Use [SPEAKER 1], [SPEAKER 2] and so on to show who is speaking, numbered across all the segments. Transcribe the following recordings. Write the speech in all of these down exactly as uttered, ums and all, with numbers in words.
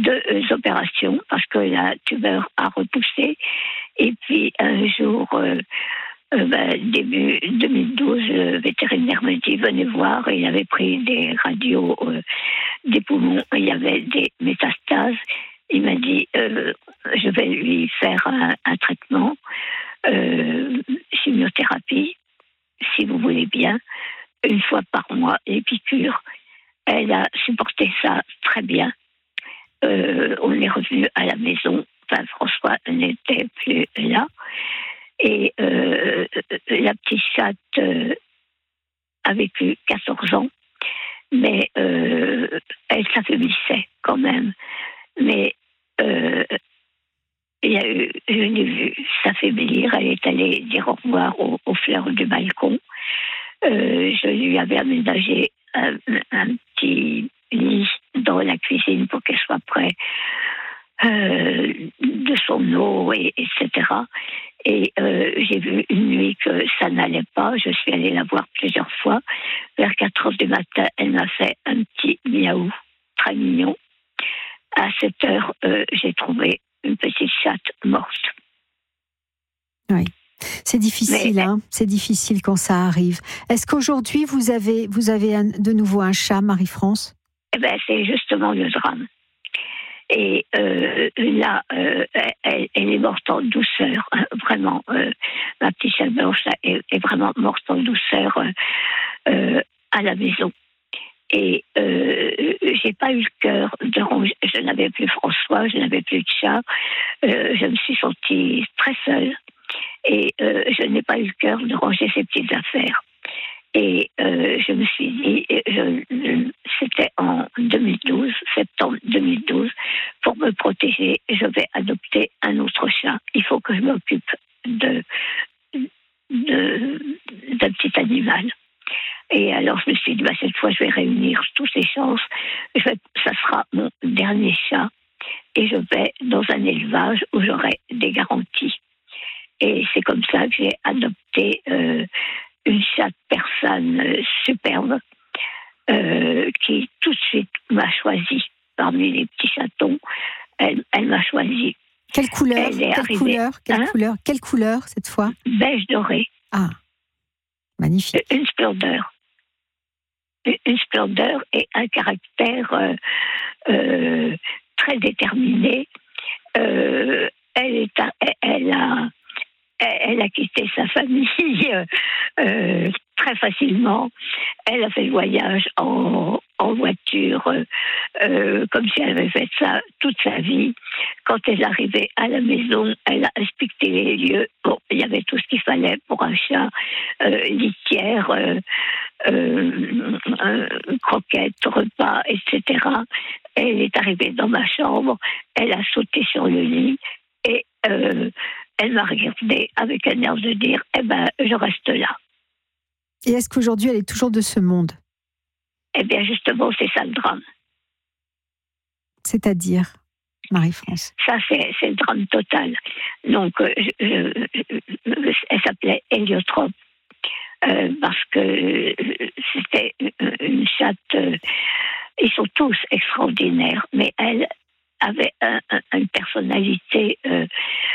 [SPEAKER 1] deux opérations parce que la tumeur a repoussé. Et puis un jour, euh, euh, ben, début deux mille douze, le vétérinaire me dit venez voir. Il avait pris des radios euh, des poumons, il y avait des métastases. Il m'a dit euh, je vais lui faire un, un traitement, euh, chimiothérapie, si vous voulez bien, une fois par mois, les piqûres. Elle a supporté ça très bien. Euh, on est revenu à la maison. Enfin, François n'était plus là. Et euh, la petite chatte euh, a vécu quatorze ans. Mais euh, elle s'affaiblissait quand même. Mais euh, il y a eu, je l'ai vue s'affaiblir. Elle est allée dire au revoir aux, aux fleurs du balcon. Euh, je lui avais aménagé un, un petit lit dans la cuisine pour qu'elle soit près euh, de son eau, et, etc. Et euh, j'ai vu une nuit que ça n'allait pas. Je suis allée la voir plusieurs fois. Vers quatre heures du matin, elle m'a fait un petit miaou très mignon. À sept heures, euh, j'ai trouvé une petite chatte morte.
[SPEAKER 2] Oui. C'est difficile, Mais, hein c'est difficile quand ça arrive. Est-ce qu'aujourd'hui, vous avez, vous avez un, de nouveau un chat, Marie-France ?
[SPEAKER 1] Eh ben, c'est justement le drame. Et euh, là, euh, elle, elle est morte en douceur, hein, vraiment. Euh, ma petite chatte blanche est, est vraiment morte en douceur euh, euh, à la maison. Et euh, j'ai pas eu le cœur de ranger. Je n'avais plus François, je n'avais plus de chat. Euh, je me suis sentie très seule. Et euh, je n'ai pas eu le cœur de ranger ces petites affaires. Et euh, je me suis dit, je, je, c'était en deux mille douze, septembre deux mille douze, pour me protéger, je vais adopter un autre chat. Il faut que je m'occupe de, de, d'un petit animal. Et alors je me suis dit, bah, cette fois je vais réunir toutes les chances. Je vais, ça sera mon dernier chat. Et je vais dans un élevage où j'aurai des garanties. Et c'est comme ça que j'ai adopté euh, une chatte persane euh, superbe euh, qui tout de suite m'a choisi parmi les petits chatons. Elle, elle m'a choisi.
[SPEAKER 2] Quelle couleur ? Quelle arrivée, couleur Quelle hein couleur Quelle couleur cette fois ?
[SPEAKER 1] Beige doré.
[SPEAKER 2] Ah, magnifique.
[SPEAKER 1] Une splendeur. Une splendeur et un caractère euh, euh, très déterminé. Euh, elle, est à, elle a Elle a quitté sa famille euh, très facilement. Elle a fait le voyage en, en voiture, euh, comme si elle avait fait ça toute sa vie. Quand elle est arrivée à la maison, elle a inspecté les lieux. Bon, il y avait tout ce qu'il fallait pour un chat, euh, litière, euh, euh, euh, croquettes, repas, et cetera. Elle est arrivée dans ma chambre, elle a sauté sur le lit et euh, elle m'a regardée avec un air de dire « Eh ben, je reste là ».
[SPEAKER 2] Et est-ce qu'aujourd'hui, elle est toujours de ce monde ?
[SPEAKER 1] Eh bien, justement, c'est ça le drame.
[SPEAKER 2] C'est-à-dire, Marie-France ?
[SPEAKER 1] Ça, c'est, c'est le drame total. Donc, euh, je, je, je, elle s'appelait Héliotrope euh, parce que c'était une chatte... Euh, ils sont tous extraordinaires, mais elle avait un, un, une personnalité... Euh,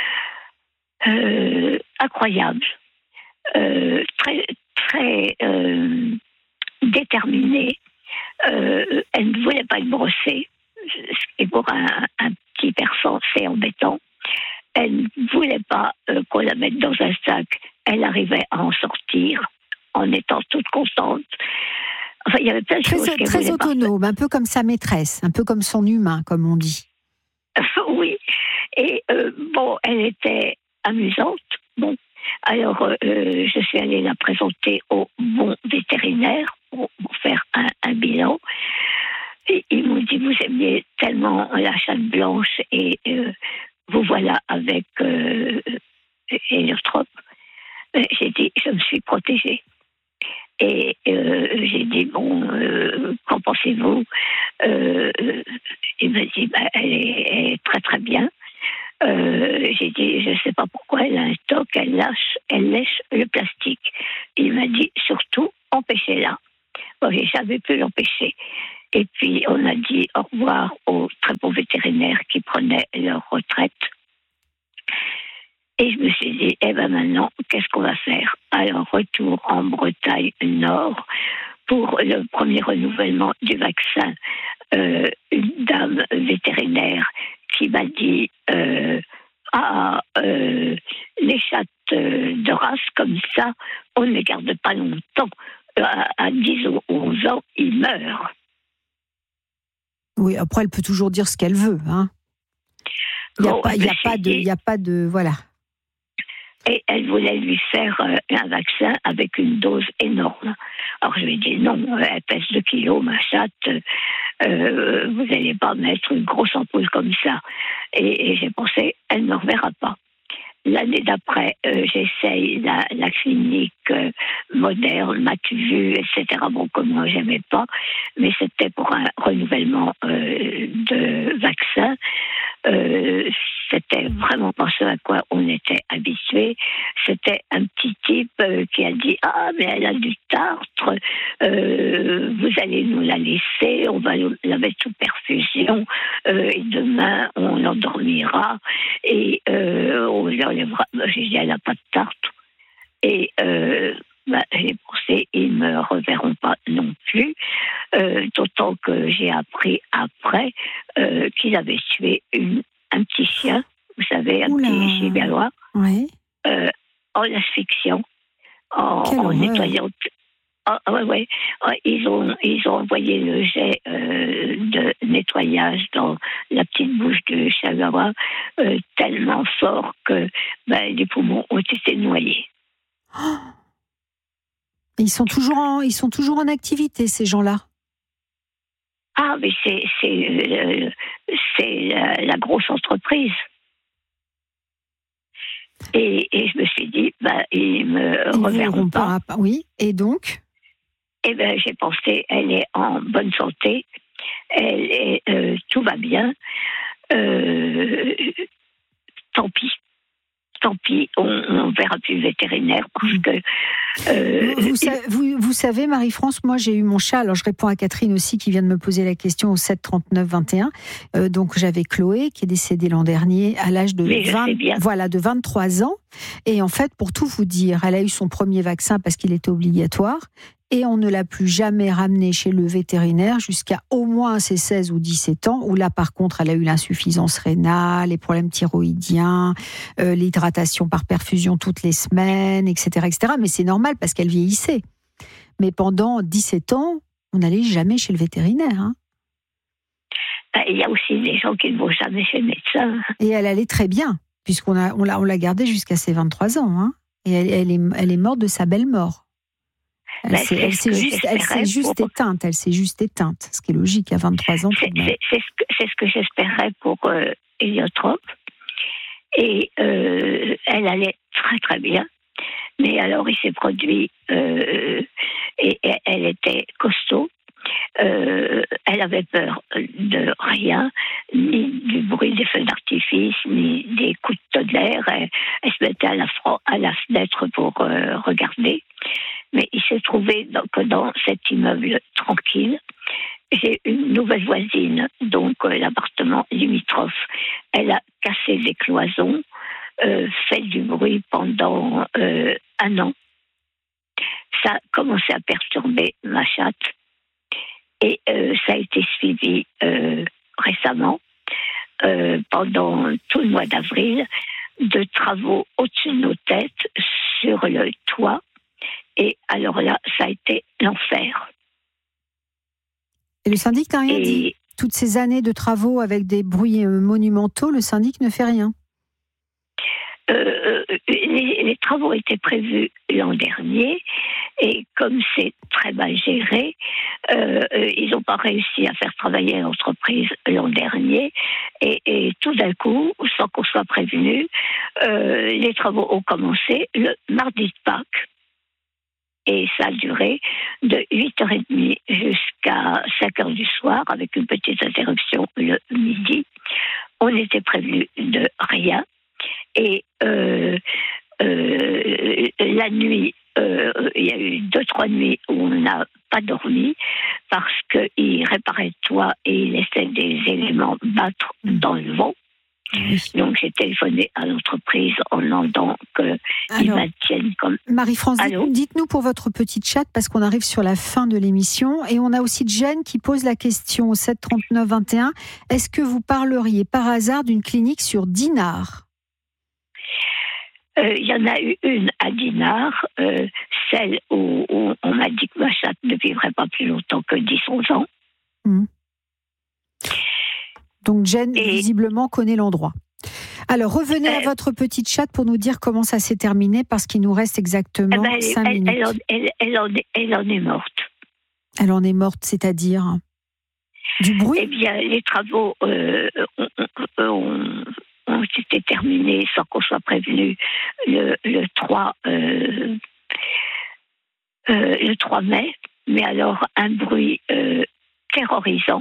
[SPEAKER 1] Euh, incroyable, euh, très, très euh, déterminée. Euh, elle ne voulait pas le brosser, et pour un, un petit persan, c'est embêtant. Elle ne voulait pas euh, qu'on la mette dans un sac. Elle arrivait à en sortir en étant toute contente. Enfin, il y avait plein de
[SPEAKER 2] très,
[SPEAKER 1] choses qu'elle
[SPEAKER 2] très autonome,
[SPEAKER 1] pas.
[SPEAKER 2] Un peu comme sa maîtresse, un peu comme son humain, comme on dit.
[SPEAKER 1] Oui, et euh, bon, elle était amusante. Bon, alors euh, je suis allée la présenter au bon vétérinaire pour, pour faire un, un bilan. Et ils m'ont dit vous aimiez tellement la chatte blanche et euh, vous voilà avec euh, Héliotrope. J'ai dit je me suis protégée. Et euh, j'ai dit bon, euh, qu'en pensez-vous ? euh, Il m'a dit bah, elle, est, elle est très très bien. Euh, j'ai dit, je ne sais pas pourquoi, elle a un toc, elle lâche, elle lèche le plastique. Il m'a dit, surtout, empêchez-la. Bon, j'ai jamais pu l'empêcher. Et puis, on a dit au revoir au très chapeaux vétérinaires qui prenaient leur retraite. Et je me suis dit, eh ben maintenant, qu'est-ce qu'on va faire? Alors, retour en Bretagne Nord pour le premier renouvellement du vaccin. Euh, une dame vétérinaire qui m'a dit euh, ah, euh, les chattes de race comme ça, on ne les garde pas longtemps. À, à dix ou onze ans, ils meurent.
[SPEAKER 2] Oui, après, elle peut toujours dire ce qu'elle veut. Hein. Il n'y a, bon, pas, y a, pas de, y a pas de... Voilà.
[SPEAKER 1] Et elle voulait lui faire euh, un vaccin avec une dose énorme. Alors je lui ai dit non, elle pèse deux kilos, ma chatte, euh, vous n'allez pas mettre une grosse ampoule comme ça. Et, et j'ai pensé, elle ne me reverra pas. L'année d'après, euh, j'essaye la, la clinique euh, moderne, m'as-tu vu, et cetera. Bon, que moi, j'aimais pas, mais c'était pour un renouvellement euh, de vaccin. Euh, c'était vraiment pas ce à quoi on était habitué. C'était un petit type euh, qui a dit « Ah, mais elle a du tartre, euh, vous allez nous la laisser, on va la mettre sous perfusion, euh, et demain, on l'endormira, et euh, on l'enlèvera. » J'ai dit « Elle n'a pas de tartre. » Et euh, bah, j'ai pensé, ils ne me reverront pas non plus, euh, d'autant que j'ai appris après euh, qu'il avait tué une, un petit chien, vous savez, un Oula. petit chihuahua,
[SPEAKER 2] oui.
[SPEAKER 1] euh, en asphyxiant, en, en nettoyant. Oh, ouais, ouais. Oh, ils ont, ils ont envoyé le jet euh, de nettoyage dans la petite bouche du chihuahua euh, tellement fort que ben, les poumons ont été noyés.
[SPEAKER 2] Oh. Ils sont toujours en, ils sont toujours en activité, ces gens-là.
[SPEAKER 1] Ah, mais c'est, c'est, euh, c'est la, la grosse entreprise. Et, et je me suis dit, bah, ils me ils reverront pas.
[SPEAKER 2] pas. Oui, et donc?
[SPEAKER 1] Eh bien, j'ai pensé, elle est en bonne santé, elle est, euh, tout va bien. Euh, tant pis. Tant pis, on ne verra plus le vétérinaire parce que...
[SPEAKER 2] Euh, vous, savez, vous, vous savez, Marie-France, moi j'ai eu mon chat, alors je réponds à Catherine aussi qui vient de me poser la question au sept trente-neuf vingt et un. Euh, donc j'avais Chloé qui est décédée l'an dernier à l'âge de, vingt, voilà, de vingt-trois ans. Et en fait, pour tout vous dire, elle a eu son premier vaccin parce qu'il était obligatoire. Et on ne l'a plus jamais ramenée chez le vétérinaire jusqu'à au moins ses seize ou dix-sept ans, où là, par contre, elle a eu l'insuffisance rénale, les problèmes thyroïdiens, euh, l'hydratation par perfusion toutes les semaines, et cetera, et cetera. Mais c'est normal parce qu'elle vieillissait. Mais pendant dix-sept ans, on n'allait jamais chez le vétérinaire. Hein.
[SPEAKER 1] Il y a aussi des gens qui ne vont jamais chez le médecin.
[SPEAKER 2] Et elle allait très bien, puisqu'on a, on l'a, on l'a gardée jusqu'à ses vingt-trois ans. Hein. Et elle, elle, est, elle est morte de sa belle mort. Elle, ben, s'est, elle, s'est juste, elle s'est juste pour... éteinte, elle s'est juste éteinte, ce qui est logique à vingt-trois ans.
[SPEAKER 1] C'est, c'est, c'est, ce, que, c'est ce que j'espérais pour euh, Héliotrope. Et euh, elle allait très très bien. Mais alors il s'est produit, euh, et, et elle était costaud. Euh, elle avait peur de rien, ni du bruit des feux d'artifice, ni des coups de tonnerre. Elle, elle se mettait à la, à la fenêtre pour euh, regarder. Mais il s'est trouvé donc, que dans cet immeuble tranquille, j'ai une nouvelle voisine, donc euh, l'appartement limitrophe. Elle a cassé les cloisons, euh, fait du bruit pendant euh, un an. Ça a commencé à perturber ma chatte. Et euh, ça a été suivi euh, récemment, euh, pendant tout le mois d'avril, de travaux au-dessus de nos têtes, sur le toit. Et alors là, ça a été l'enfer.
[SPEAKER 2] Et le syndic n'a rien Et... dit? Toutes ces années de travaux avec des bruits monumentaux, le syndic ne fait rien?
[SPEAKER 1] Euh, les, les travaux étaient prévus l'an dernier et comme c'est très mal géré, euh, ils n'ont pas réussi à faire travailler l'entreprise l'an dernier et, et tout d'un coup, sans qu'on soit prévenu, euh, les travaux ont commencé le mardi de Pâques et ça a duré de huit heures trente jusqu'à cinq heures du soir avec une petite interruption le midi. On était prévenu de rien. Et euh, euh, euh, la nuit, euh, il y a eu deux, trois nuits où on n'a pas dormi parce qu'il réparait le toit et il laissait des éléments battre dans le vent. Oui. Donc j'ai téléphoné à l'entreprise en demandant qu'ils maintiennent comme...
[SPEAKER 2] Marie-France, dites, dites-nous pour votre petite chatte, parce qu'on arrive sur la fin de l'émission, et on a aussi Jane qui pose la question au sept trente-neuf vingt et un. Est-ce que vous parleriez par hasard d'une clinique sur Dinard ?
[SPEAKER 1] Il euh, y en a eu une à Dinard, euh, celle où, où on m'a dit que ma chatte ne vivrait pas plus longtemps que dix à onze ans. Mmh.
[SPEAKER 2] Donc Jane, et... visiblement, connaît l'endroit. Alors, revenez euh... à votre petite chatte pour nous dire comment ça s'est terminé, parce qu'il nous reste exactement eh ben, elle, cinq
[SPEAKER 1] elle,
[SPEAKER 2] minutes.
[SPEAKER 1] Elle en, elle, elle, en est, elle en est morte.
[SPEAKER 2] Elle en est morte, c'est-à-dire du bruit ?
[SPEAKER 1] Eh bien, les travaux euh, ont, ont, ont été terminés sans qu'on soit prévenu le, le, trois, euh, euh, le trois mai. Mais alors, un bruit euh, terrorisant.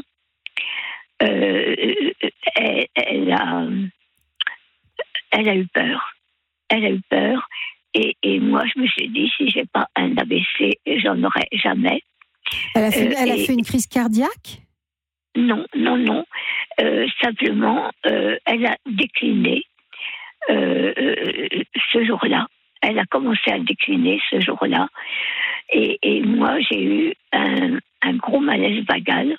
[SPEAKER 1] Euh, elle, elle, a, elle a eu peur. Elle a eu peur. Et, et moi, je me suis dit, si je n'ai pas un A B C, j'en aurai jamais.
[SPEAKER 2] Elle a fait, euh, elle a fait une crise cardiaque ?
[SPEAKER 1] Non, non, non. Euh, simplement, euh, elle a décliné euh, ce jour-là. Elle a commencé à décliner ce jour-là. Et, et moi, j'ai eu un, un gros malaise vagal.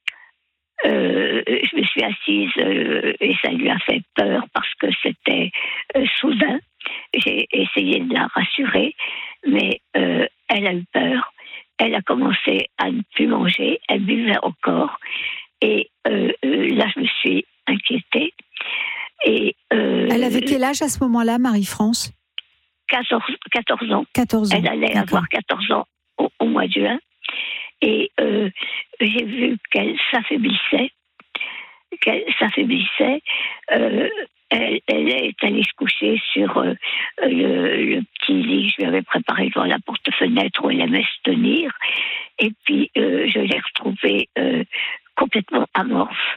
[SPEAKER 1] Euh, je me suis assise euh, et ça lui a fait peur parce que c'était euh, soudain. J'ai essayé de la rassurer, mais euh, elle a eu peur. Elle a commencé à ne plus manger, elle buvait encore. Et euh, là, je me suis inquiétée. Et, euh,
[SPEAKER 2] elle avait quel âge à ce moment-là, Marie-France ?
[SPEAKER 1] quatorze, quatorze ans.
[SPEAKER 2] quatorze ans.
[SPEAKER 1] Elle allait D'accord. avoir quatorze ans au, au mois de juin. Et euh, j'ai vu qu'elle s'affaiblissait, qu'elle s'affaiblissait. Euh, elle, elle est allée se coucher sur euh, le, le petit lit que je lui avais préparé devant la porte-fenêtre où elle aimait se tenir. Et puis, euh, je l'ai retrouvée euh, complètement amorphe.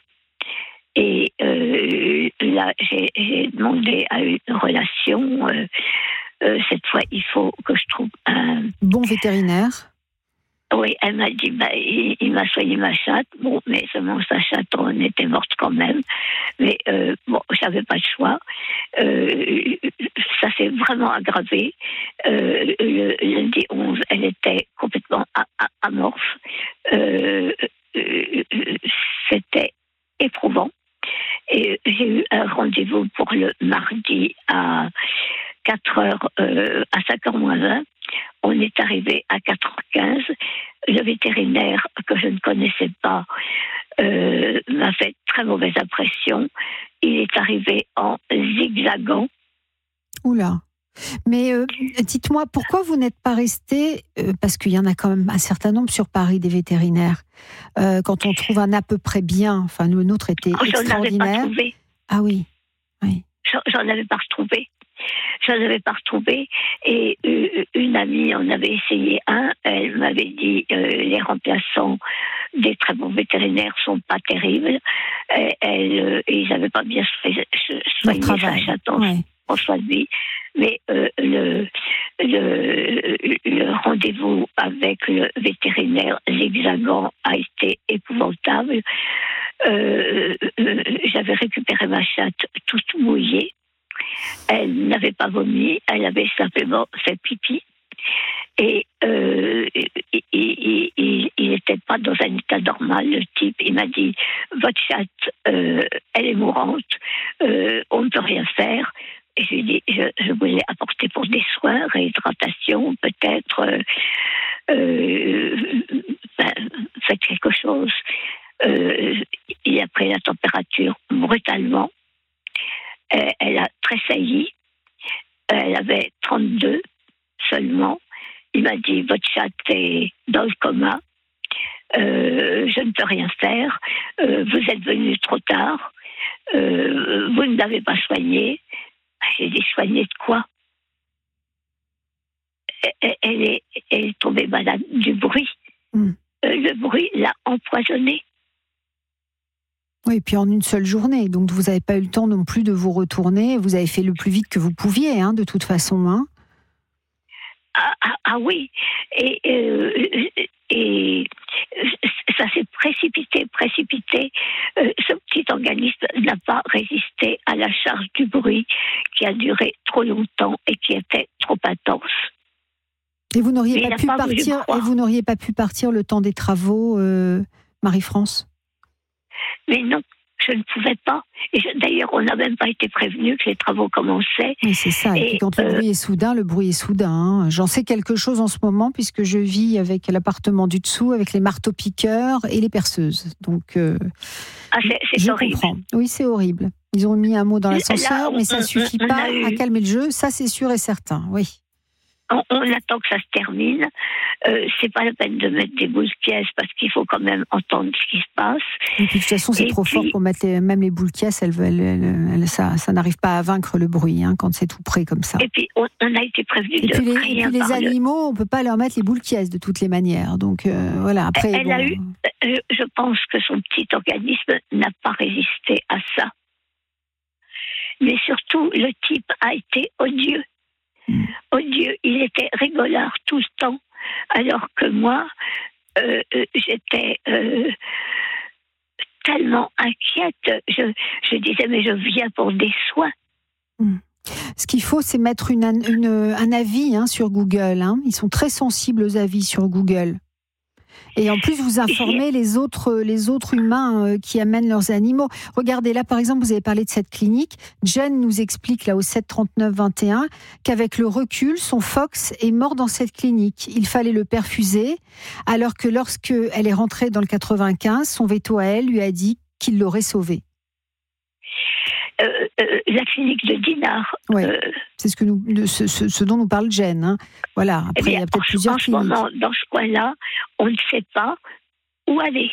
[SPEAKER 1] Et euh, là, j'ai, j'ai demandé à une relation. Euh, euh, cette fois, il faut que je trouve un...
[SPEAKER 2] bon vétérinaire.
[SPEAKER 1] Oui, elle m'a dit, bah, il, il m'a soigné ma chatte. Bon, mais seulement sa chatte, on était morte quand même. Mais euh, bon, j'avais pas le choix. Euh, ça s'est vraiment aggravé. Euh, le lundi onze, elle était complètement a- a- amorphe. Euh, euh, c'était éprouvant. Et j'ai eu un rendez-vous pour le mardi à quatre heures, euh, à cinq heures moins vingt. On est arrivé à quatre heures quinze. Le vétérinaire, que je ne connaissais pas, euh, m'a fait très mauvaise impression. Il est arrivé en zigzagant.
[SPEAKER 2] Oula. Mais euh, dites-moi, pourquoi vous n'êtes pas resté, euh, parce qu'il y en a quand même un certain nombre sur Paris des vétérinaires, euh, quand on trouve un à peu près bien, enfin le nôtre était oh, extraordinaire.
[SPEAKER 1] J'en avais pas retrouvé.
[SPEAKER 2] Ah oui, oui.
[SPEAKER 1] J'en, j'en avais pas retrouvé. Je ne l'avais pas retrouvé. Et euh, une amie en avait essayé un. Elle m'avait dit euh, les remplaçants des très bons vétérinaires sont pas terribles. Et, elle, euh, ils n'avaient pas bien soigné sa chatte en, ouais. en soi de vie. Mais euh, le, le, le rendez-vous avec le vétérinaire zigzagant a été épouvantable. Euh, euh, j'avais récupéré ma chatte toute mouillée. Elle n'avait pas vomi, elle avait simplement fait pipi. Et euh, il n'était pas dans un état normal, le type. Il m'a dit, votre chatte, euh, elle est mourante, euh, on ne peut rien faire. Et je lui ai dit, je, je voulais apporter pour des soins, réhydratation, peut-être, euh, euh, ben, faites quelque chose. Euh, il a pris la température brutalement. Elle a tressailli. Elle avait trente-deux seulement. Il m'a dit, votre chatte est dans le coma. Euh, je ne peux rien faire. Euh, vous êtes venu trop tard. Euh, vous ne l'avez pas soignée. J'ai dit, soignée de quoi ? Elle est, elle est tombée malade du bruit. Mm. Euh, le bruit l'a empoisonnée.
[SPEAKER 2] Oui, et puis en une seule journée. Donc vous n'avez pas eu le temps non plus de vous retourner. Vous avez fait le plus vite que vous pouviez, hein, de toute façon. Hein.
[SPEAKER 1] ah, ah, ah oui, et, euh, et ça s'est précipité, précipité. Euh, ce petit organisme n'a pas résisté à la charge du bruit qui a duré trop longtemps et qui était trop intense.
[SPEAKER 2] Et vous n'auriez pas pu pas partir. Et vous n'auriez pas pu partir le temps des travaux, euh, Marie-France?
[SPEAKER 1] Mais non. Je ne pouvais pas. Et je, d'ailleurs, on n'a même pas été prévenu que les travaux commençaient.
[SPEAKER 2] Oui, c'est ça. Et, et puis quand euh, le bruit est soudain, le bruit est soudain. Hein. J'en sais quelque chose en ce moment, puisque je vis avec l'appartement du dessous, avec les marteaux-piqueurs et les perceuses. Donc, euh,
[SPEAKER 1] ah, c'est, c'est
[SPEAKER 2] je
[SPEAKER 1] horrible.
[SPEAKER 2] comprends. Oui, c'est horrible. Ils ont mis un mot dans l'ascenseur, Là, on, mais ça ne suffit on, on pas eu... à calmer le jeu. Ça, c'est sûr et certain, oui.
[SPEAKER 1] On, on attend que ça se termine. Euh, c'est pas la peine de mettre des boules pièces parce qu'il faut quand même entendre ce qui se passe.
[SPEAKER 2] Et puis de toute façon, c'est et trop puis, fort pour mettre les, même les boules pièces. Elles, elles, elles, elles, ça, ça n'arrive pas à vaincre le bruit hein, quand c'est tout près comme ça.
[SPEAKER 1] Et puis on, on a été prévenu
[SPEAKER 2] et
[SPEAKER 1] de
[SPEAKER 2] puis les,
[SPEAKER 1] rien.
[SPEAKER 2] Et puis les animaux, le... on peut pas leur mettre les boules pièces de toutes les manières. Donc euh, voilà. Après,
[SPEAKER 1] elle
[SPEAKER 2] bon...
[SPEAKER 1] a eu. Euh, je pense que son petit organisme n'a pas résisté à ça. Mais surtout, le type a été odieux. Oh Dieu, il était rigolard tout le temps, alors que moi, euh, j'étais euh, tellement inquiète. Je, je disais, mais je viens pour des soins.
[SPEAKER 2] Mmh. Ce qu'il faut, c'est mettre une, une, un avis hein, sur Google. Hein. Ils sont très sensibles aux avis sur Google. Et en plus, vous informez les autres, les autres humains qui amènent leurs animaux. Regardez, là, par exemple, vous avez parlé de cette clinique. Jen nous explique, là, au sept trente-neuf vingt et un, qu'avec le recul, son fox est mort dans cette clinique. Il fallait le perfuser, alors que lorsqu'elle est rentrée dans le quatre-vingt-quinze, son veto à elle lui a dit qu'il l'aurait sauvé.
[SPEAKER 1] Euh, euh, la clinique de Dinard.
[SPEAKER 2] Oui,
[SPEAKER 1] euh,
[SPEAKER 2] c'est ce, que nous, de ce, ce, ce dont nous parle Jen. Hein. Voilà, après, eh bien, il y a peut-être
[SPEAKER 1] en,
[SPEAKER 2] plusieurs
[SPEAKER 1] en
[SPEAKER 2] cliniques.
[SPEAKER 1] Ce moment, dans ce coin-là, on ne sait pas où aller.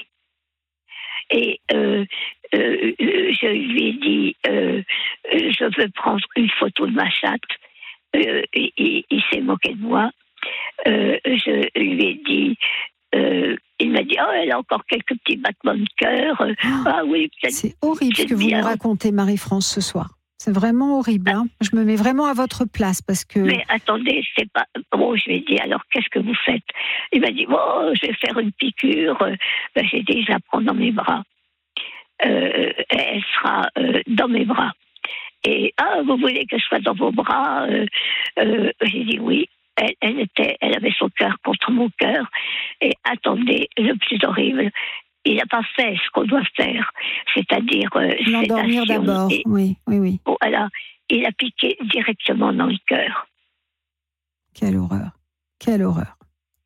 [SPEAKER 1] Et euh, euh, je lui ai dit, euh, je veux prendre une photo de ma chatte. Euh, il, il s'est moqué de moi. Euh, je lui ai dit... Euh, il m'a dit, oh, elle a encore quelques petits battements de cœur. Oh, ah oui, peut-être.
[SPEAKER 2] C'est horrible ce que vous nous racontez, Marie-France, ce soir. C'est vraiment horrible. Hein. Je me mets vraiment à votre place parce que.
[SPEAKER 1] Mais attendez, c'est pas. Bon, je lui ai dit, alors qu'est-ce que vous faites? Il m'a dit, bon, je vais faire une piqûre. Ben, j'ai dit, je la prends dans mes bras. Euh, elle sera euh, dans mes bras. Et, ah, vous voulez que je sois dans vos bras? euh, euh, J'ai dit oui. Elle, elle, était, elle avait son cœur contre mon cœur. Et attendez, le plus horrible, il n'a pas fait ce qu'on doit faire, c'est-à-dire euh,
[SPEAKER 2] l'endormir d'abord. Et, oui, oui, oui.
[SPEAKER 1] Voilà, il a piqué directement dans le cœur.
[SPEAKER 2] Quelle horreur, quelle horreur.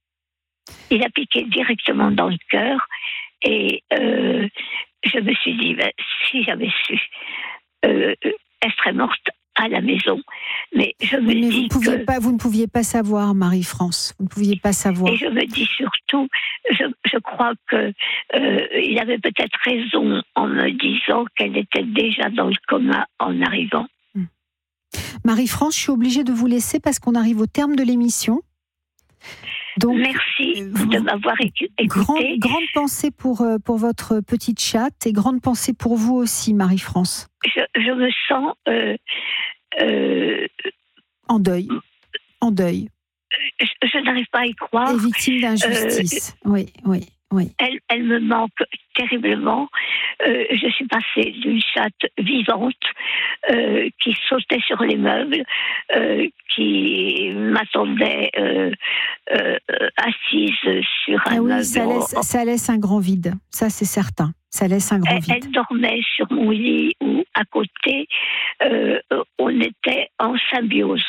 [SPEAKER 1] Il a piqué directement dans le cœur, et euh, je me suis dit, ben, si j'avais su, euh, elle serait morte à la maison. Mais je me
[SPEAKER 2] mais
[SPEAKER 1] dis
[SPEAKER 2] vous, pouviez
[SPEAKER 1] que...
[SPEAKER 2] pas, vous ne pouviez pas savoir, Marie-France. Vous ne pouviez pas savoir.
[SPEAKER 1] Et je me dis surtout, je, je crois que euh, il avait peut-être raison en me disant qu'elle était déjà dans le coma en arrivant.
[SPEAKER 2] Hum. Marie-France, je suis obligée de vous laisser parce qu'on arrive au terme de l'émission. Donc,
[SPEAKER 1] merci euh, de m'avoir écouté.
[SPEAKER 2] Grande, grande pensée pour, pour votre petite chatte et grande pensée pour vous aussi, Marie-France.
[SPEAKER 1] Je, je me sens... Euh, euh,
[SPEAKER 2] en deuil. En deuil.
[SPEAKER 1] Je, je n'arrive pas à y croire.
[SPEAKER 2] Et victime d'injustice. Euh, oui, oui, oui.
[SPEAKER 1] Elle, elle me manque terriblement. Euh, je suis passée d'une chatte vivante euh, qui sautait sur les meubles, euh, qui m'attendait euh, euh, assise sur un
[SPEAKER 2] ah oui,
[SPEAKER 1] meuble.
[SPEAKER 2] Ça laisse, ça laisse un grand vide, ça c'est certain. Ça laisse un grand
[SPEAKER 1] elle,
[SPEAKER 2] vide.
[SPEAKER 1] Elle dormait sur mon lit ou à côté. Euh, on était en symbiose.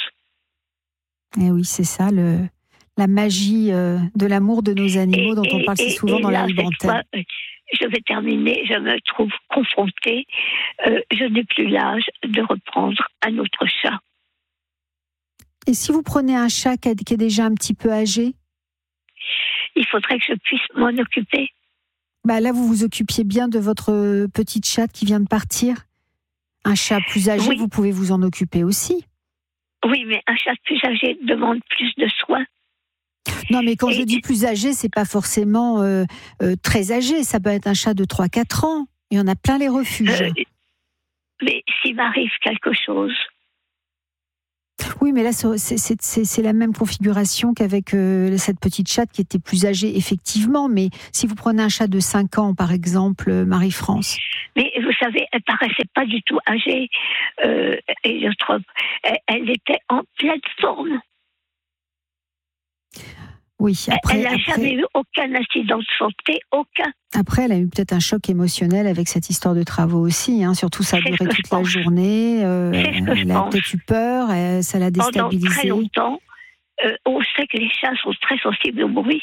[SPEAKER 2] Et oui, c'est ça, le, la magie euh, de l'amour de nos animaux et, dont on parle si souvent et dans là, la libre antenne.
[SPEAKER 1] Je vais terminer, je me trouve confrontée. Euh, je n'ai plus l'âge de reprendre un autre chat.
[SPEAKER 2] Et si vous prenez un chat qui est déjà un petit peu âgé?
[SPEAKER 1] Il faudrait que je puisse m'en occuper.
[SPEAKER 2] Bah là, vous vous occupiez bien de votre petite chatte qui vient de partir. Un chat plus âgé, oui. Vous pouvez vous en occuper aussi.
[SPEAKER 1] Oui, mais un chat plus âgé demande plus de soins.
[SPEAKER 2] Non, mais quand
[SPEAKER 1] Et...
[SPEAKER 2] je dis plus âgé, c'est pas forcément euh, euh, très âgé. Ça peut être un chat de trois à quatre ans. Il y en a plein les refuges. Euh,
[SPEAKER 1] mais s'il m'arrive quelque chose...
[SPEAKER 2] Oui, mais là, c'est, c'est, c'est, c'est la même configuration qu'avec euh, cette petite chatte qui était plus âgée, effectivement. Mais si vous prenez un chat de cinq ans, par exemple, Marie-France.
[SPEAKER 1] Mais vous savez, elle paraissait pas du tout âgée, euh, et je trouve, elle, elle était en pleine forme.
[SPEAKER 2] Oui, après,
[SPEAKER 1] elle n'a jamais eu aucun incident de santé, aucun.
[SPEAKER 2] Après, elle a eu peut-être un choc émotionnel avec cette histoire de travaux aussi, hein. Surtout ça a duré toute la journée, euh, elle a peut-être eu peur, elle, ça l'a déstabilisée.
[SPEAKER 1] Pendant très longtemps, euh, on sait que les chats sont très sensibles au bruit.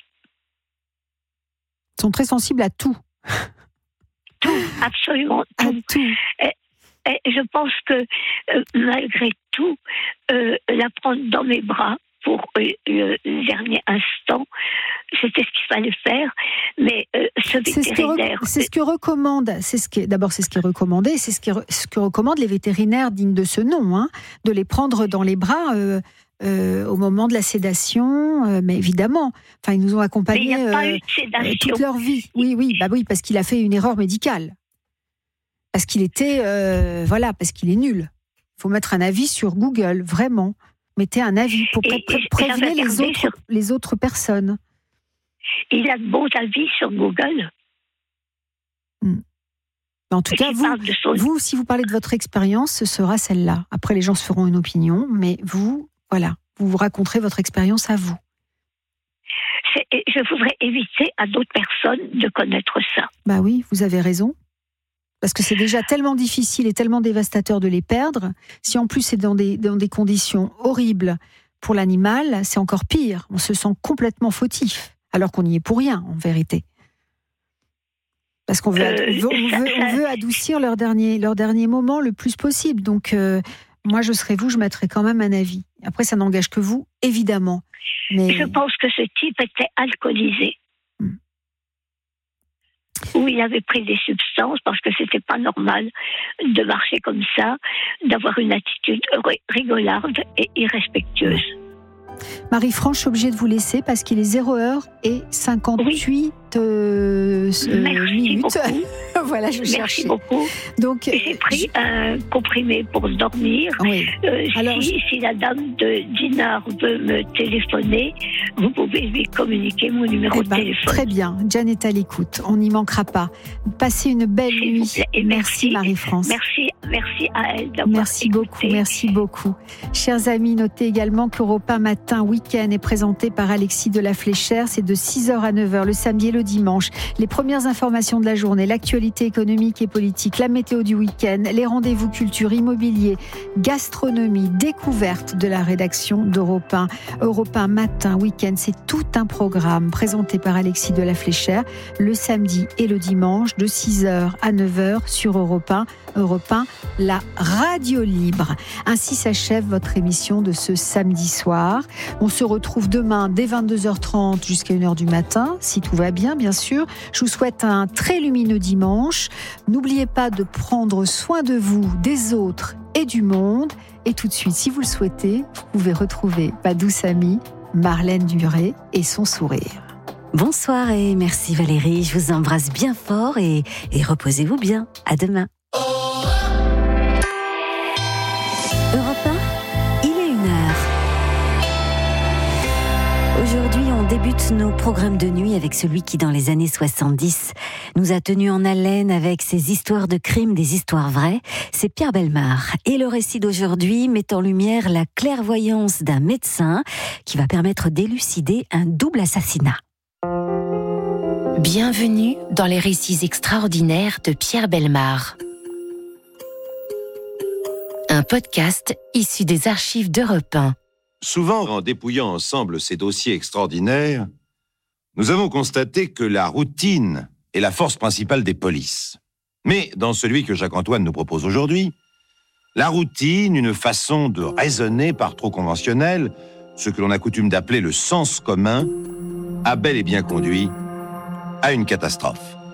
[SPEAKER 2] Ils sont très sensibles à tout.
[SPEAKER 1] Tout, absolument tout.
[SPEAKER 2] À tout.
[SPEAKER 1] Et, et je pense que euh, malgré tout, euh, la prendre dans mes bras, pour euh, le dernier instant, c'était ce qu'il fallait faire, mais euh, ce vétérinaire...
[SPEAKER 2] C'est ce que, re- ce que recommande, c'est ce qui, d'abord c'est ce qui est recommandé, c'est ce, qui, ce que recommandent les vétérinaires dignes de ce nom, hein, de les prendre dans les bras euh, euh, au moment de la sédation, euh, mais évidemment, enfin ils nous ont accompagnés euh, euh, toute leur vie. Oui, oui, bah oui, parce qu'il a fait une erreur médicale, parce qu'il était, euh, voilà, parce qu'il est nul. Il faut mettre un avis sur Google, vraiment. Mettez un avis pour pré- pré- prévenir les autres, sur... les autres personnes.
[SPEAKER 1] Il a de bons avis sur Google.
[SPEAKER 2] Hmm. En tout cas, vous, son... vous, si vous parlez de votre expérience, ce sera celle-là. Après, les gens se feront une opinion, mais vous, voilà, vous vous raconterez votre expérience à vous.
[SPEAKER 1] C'est... Je voudrais éviter à d'autres personnes de connaître ça.
[SPEAKER 2] Bah oui, vous avez raison. Parce que c'est déjà tellement difficile et tellement dévastateur de les perdre. Si en plus c'est dans des, dans des conditions horribles pour l'animal, c'est encore pire. On se sent complètement fautif, alors qu'on n'y est pour rien, en vérité. Parce qu'on veut, euh, on veut, on veut, on veut adoucir leur dernier, leur dernier moment le plus possible. Donc, euh, moi, je serais vous, je mettrais quand même un avis. Après, ça n'engage que vous, évidemment. Mais...
[SPEAKER 1] Je pense que ce type était alcoolisé. Hmm. Où il avait pris des substances, parce que c'était pas normal de marcher comme ça, d'avoir une attitude rigolarde et irrespectueuse.
[SPEAKER 2] Marie-France, je suis obligée de vous laisser parce qu'il est zéro heure et cinquante-huit
[SPEAKER 1] oui.
[SPEAKER 2] euh,
[SPEAKER 1] Merci
[SPEAKER 2] minutes.
[SPEAKER 1] Beaucoup.
[SPEAKER 2] Voilà, je
[SPEAKER 1] Merci
[SPEAKER 2] cherchais.
[SPEAKER 1] beaucoup.
[SPEAKER 2] Donc,
[SPEAKER 1] j'ai pris je... un comprimé pour dormir.
[SPEAKER 2] Oui.
[SPEAKER 1] Euh,
[SPEAKER 2] Alors,
[SPEAKER 1] si,
[SPEAKER 2] je...
[SPEAKER 1] si la dame de Dinard veut me téléphoner, vous pouvez lui communiquer mon numéro
[SPEAKER 2] eh ben,
[SPEAKER 1] de téléphone.
[SPEAKER 2] Très bien, Jeanne est à l'écoute. On n'y manquera pas. Passez une belle
[SPEAKER 1] S'il
[SPEAKER 2] nuit.
[SPEAKER 1] vous plaît. Et merci,
[SPEAKER 2] merci Marie-France.
[SPEAKER 1] Merci, merci à elle d'avoir
[SPEAKER 2] Merci
[SPEAKER 1] écouté.
[SPEAKER 2] beaucoup, merci beaucoup. Chers amis, notez également qu'Europe un matin week-end est présenté par Alexis de la Fléchère. C'est de six heures à neuf heures le samedi et le dimanche. Les premières informations de la journée, l'actualité économique et politique, la météo du week-end, les rendez-vous culture, immobilier, gastronomie, découverte de la rédaction d'Europe un. Europe un matin, week-end, c'est tout un programme présenté par Alexis de la Fléchère le samedi et le dimanche de six heures à neuf heures sur Europe un. Europe un, la radio libre. Ainsi s'achève votre émission de ce samedi soir. On se retrouve demain dès vingt-deux heures trente jusqu'à une heure du matin, si tout va bien, bien sûr. Je vous souhaite un très lumineux dimanche. N'oubliez pas de prendre soin de vous, des autres et du monde. Et tout de suite, si vous le souhaitez, vous pouvez retrouver ma douce amie Marlène Duré et son sourire.
[SPEAKER 3] Bonsoir et merci Valérie. Je vous embrasse bien fort et, et reposez-vous bien. À demain. Europe un, il est une heure. Aujourd'hui, on débute nos programmes de nuit avec celui qui, dans les années soixante-dix, nous a tenus en haleine avec ses histoires de crimes, des histoires vraies. C'est Pierre Bellemare. Et le récit d'aujourd'hui met en lumière la clairvoyance d'un médecin qui va permettre d'élucider un double assassinat.
[SPEAKER 4] Bienvenue dans les récits extraordinaires de Pierre Bellemare. Un podcast issu des archives d'Europe un.
[SPEAKER 5] Souvent, en dépouillant ensemble ces dossiers extraordinaires, nous avons constaté que la routine est la force principale des polices. Mais dans celui que Jacques-Antoine nous propose aujourd'hui, la routine, une façon de raisonner par trop conventionnelle, ce que l'on a coutume d'appeler le sens commun, a bel et bien conduit à une catastrophe.